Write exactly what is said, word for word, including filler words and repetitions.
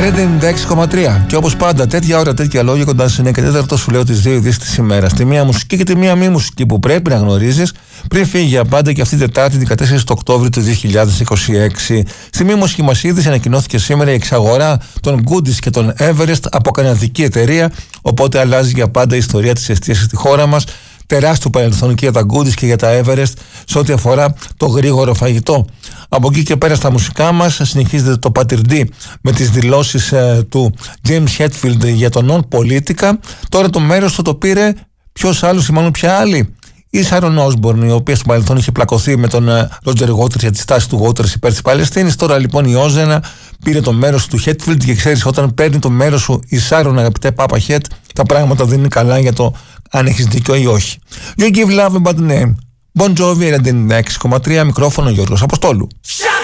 ενενήντα έξι κόμμα τρία. Και όπως πάντα, τέτοια ώρα, τέτοια λόγια κοντά στις εννιά και τέταρτο σου λέω τις δύο ειδήσεις της ημέρας. Τη μία μουσική και τη μία μη μουσική που πρέπει να γνωρίζεις πριν φύγει για πάντα και αυτή την Τετάρτη δεκατέσσερις του Οκτώβρη του δύο χιλιάδες είκοσι έξι. Στη μη μουσική μας είδηση ανακοινώθηκε σήμερα η εξαγορά των Goodies και των Everest από καναδική εταιρεία. Οπότε αλλάζει για πάντα η ιστορία της εστίασης στη χώρα μας. Τεράστιο παρελθόν και για τα Goodies και για τα Everest σε ό,τι αφορά το γρήγορο φαγητό. Από εκεί και πέρα στα μουσικά μας συνεχίζεται το Πατυρντή με τις δηλώσεις ε, του James Hetfield για το Non-Politica. Τώρα το μέρος του το πήρε ποιος άλλος ή μάλλον ποια άλλη. Η Sharon Osbourne, η οποία στο παρελθόν είχε πλακωθεί με τον Roger Waters για τη στάση του Waters υπέρ της Παλαιστίνης. Τώρα λοιπόν η Όζενα πήρε το μέρος του Hetfield και ξέρεις, όταν παίρνει το μέρος σου η Sharon, αγαπητέ Πάπα Het, τα πράγματα δεν είναι καλά για το αν έχεις δίκιο ή όχι. You give love a bad name. Bon Jovi ενενήντα έξι κόμμα τρία, μικρόφωνο Γιώργος Αποστόλου.